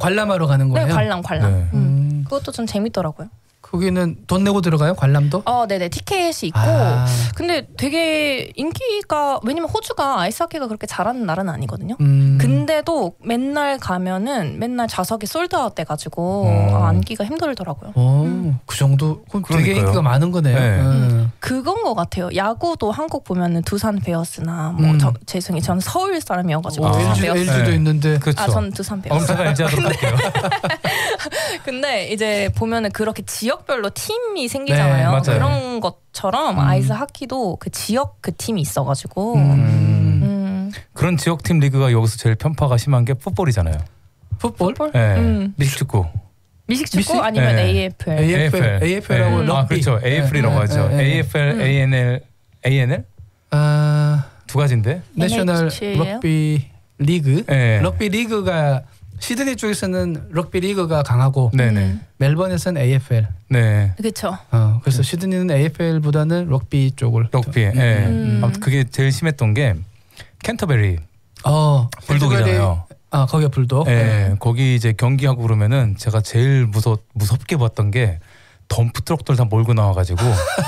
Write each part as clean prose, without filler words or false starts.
관람하러 가는 거예요? 네, 관람. 네. 그것도 좀 재밌더라고요. 거기는 돈 내고 들어가요? 관람도? 네네. 티켓이 있고. 근데 되게 인기가, 왜냐면 호주가 아이스하키가 그렇게 잘하는 나라는 아니거든요. 근데도 맨날 가면은 맨날 좌석이 솔드아웃 돼가지고 앉기가 힘들더라고요. 그 정도? 그럼 되게 그러니까요. 인기가 많은 거네요. 네. 그건 것 같아요. 야구도 한국 보면은 두산 베어스나 뭐 죄송해요. 저는 서울 사람이어가지고 두산 베어스. LG도 네. 있는데. 그렇죠. 전 두산 베어스. 제가 LG 하도록 할게요. 근데 이제 보면은 그렇게 지역별로 팀이 생기잖아요. 네, 그런 것처럼 아이스 하키도 그 지역 그 팀이 있어가지고 그런 지역팀 리그가 여기서 제일 편파가 심한 게 풋볼이잖아요. 풋볼? 네. 미식축구. 미식축구 아니면 네. AFL. AFL하고 럭비. 그렇죠. AFL이라고 하죠. AFL, ANL 두 가지인데. 내셔널 NHL이에요? 럭비 리그. 네. 럭비 리그가 시드니 쪽에서는 럭비 리그가 강하고 네네. 멜번에서는 AFL. 네. 그렇죠. 그래서 시드니는 AFL보다는 럭비 쪽을. 럭비. 예. 아무튼 그게 제일 심했던 게 캔터베리 불독이잖아요. 거기가 불독. 예. 거기 이제 경기하고 그러면은 제가 제일 무섭게 봤던 게 덤프 트럭들 다 몰고 나와가지고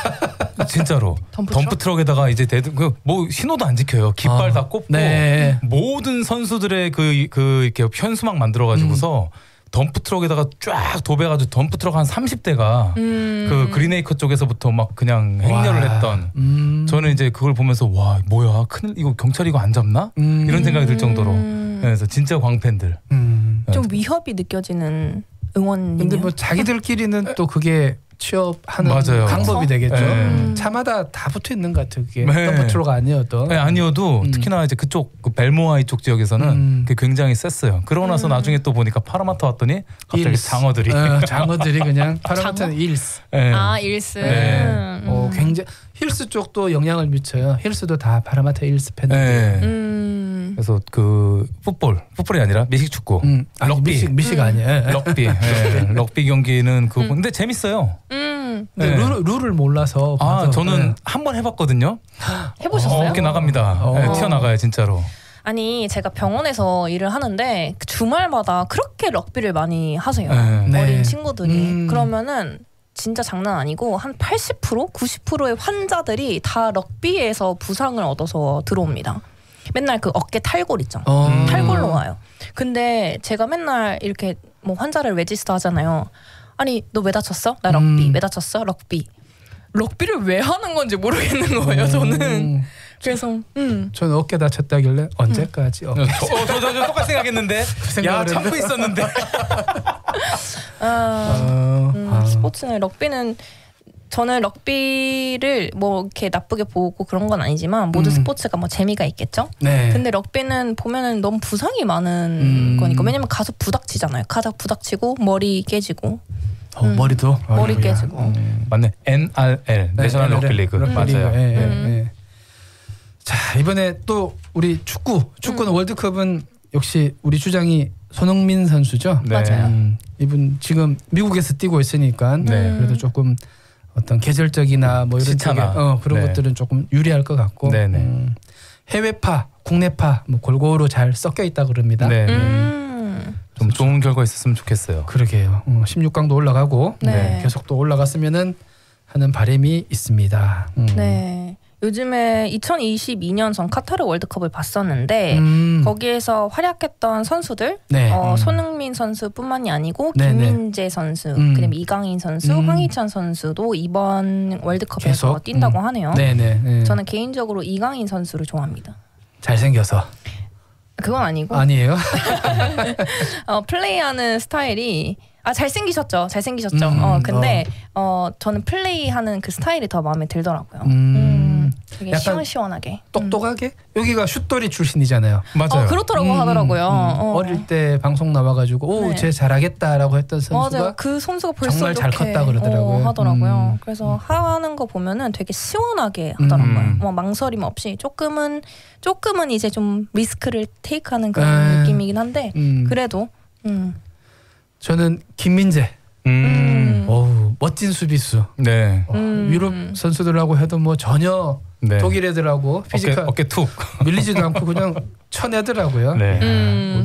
진짜로 덤프 트럭에다가 이제 뭐 신호도 안 지켜요. 깃발 다 꼽고 네. 모든 선수들의 그 이렇게 현수막 만들어가지고서 덤프 트럭에다가 쫙 도배가지고 덤프 트럭 한 30대가 그 그린에이커 쪽에서부터 막 그냥 행렬을 했던. 저는 이제 그걸 보면서 와 뭐야 큰일 이거 경찰 이거 안 잡나 이런 생각이 들 정도로. 그래서 진짜 광팬들. 좀 위협이 느껴지는 응원이요. 근데 뭐 자기들끼리는 또 그게 취업하는 맞아요. 방법이 되겠죠. 네. 차마다 다 붙어 있는 것 같아요. 그게 네. 덤프트로가 아니어도. 네, 아니어도 특히나 이제 그쪽 그 벨모아 이쪽 지역에서는 그게 굉장히 셌어요. 그러고 나서 나중에 또 보니까 파라마타 왔더니 갑자기 일스. 장어들이 장어들이 그냥 파라마타는 일스. 네. 일스. 네. 굉장히 힐스 쪽도 영향을 미쳐요. 힐스도 다 파라마타 일스 팬들. 네. 그래서 그 풋볼이 아니라 미식축구, 럭비, 미식 아니에요. 럭비, 럭비 경기는 그거 근데 재밌어요. 근데 네. 룰을 몰라서. 저는 한번 해봤거든요. 해보셨어요? 어깨 나갑니다. 네, 튀어나가요 진짜로. 아니 제가 병원에서 일을 하는데 주말마다 그렇게 럭비를 많이 하세요. 네. 어린 친구들이. 그러면은 진짜 장난 아니고 한 80%, 90%의 환자들이 다 럭비에서 부상을 얻어서 들어옵니다. 맨날 그 어깨 탈골 있죠. 탈골로 와요. 근데 제가 맨날 이렇게 뭐 환자를 레지스터 하잖아요. 아니 너 왜 다쳤어? 나 럭비. 왜 다쳤어? 럭비. 럭비를 왜 하는 건지 모르겠는 거예요. 저는. 그래서 저는 어깨 다쳤다길래 언제까지 어깨. 저 똑같이 생각했는데. 야 참고 있었는데. 스포츠는 럭비는 저는 럭비를 뭐 이렇게 나쁘게 보고 그런 건 아니지만 모든 스포츠가 뭐 재미가 있겠죠. 네. 근데 럭비는 보면은 너무 부상이 많은 거니까. 왜냐면 가서 부닥치잖아요. 가서 부닥치고 머리 깨지고. 머리도 머리 깨지고. 맞네. NRL 내셔널 럭비 리그 맞아요. 자 이번에 또 우리 축구는 월드컵은 역시 우리 주장이 손흥민 선수죠. 네. 맞아요. 이분 지금 미국에서 뛰고 있으니까 네. 그래도 조금 어떤 계절적이나 뭐 이런 시차나. 쪽에, 그런 네. 것들은 조금 유리할 것 같고 네네. 해외파, 국내파 뭐 골고루 잘 섞여 있다 그럽니다. 네. 좀 좋은 결과 있었으면 좋겠어요. 그러게요. 16강도 올라가고 네. 계속 또 올라갔으면은 하는 바람이 있습니다. 네. 요즘에 2022년 전 카타르 월드컵을 봤었는데 거기에서 활약했던 선수들 네. 손흥민 선수뿐만이 아니고 네네. 김민재 선수, 그다음에 이강인 선수, 황희찬 선수도 이번 월드컵에서 계속? 뛴다고 하네요. 네네. 저는 개인적으로 이강인 선수를 좋아합니다. 잘생겨서. 그건 아니고 아니에요? 플레이하는 스타일이 잘생기셨죠. 근데 저는 플레이하는 그 스타일이 더 마음에 들더라고요. 되게 약간 시원시원하게. 똑똑하게? 여기가 슛돌이 출신이잖아요. 맞아요. 그렇더라고 하더라고요. 어릴 때 방송 나와가지고 네. 쟤 잘하겠다라고 했던 선수가 맞아요. 그 선수가 벌써 정말 잘 이렇게, 컸다 그러더라고요. 하더라고요. 그래서 하는 거 보면은 되게 시원하게 하더라고요. 뭐 망설임 없이 조금은 이제 좀 리스크를 테이크하는 그런 느낌이긴 한데 그래도 저는 김민재. 어우, 멋진 수비수. 네. 유럽 선수들하고 해도 뭐 전혀 네. 독일 애들하고 피지컬 어깨 툭 밀리지도 않고 그냥 쳐내더라고요. 네.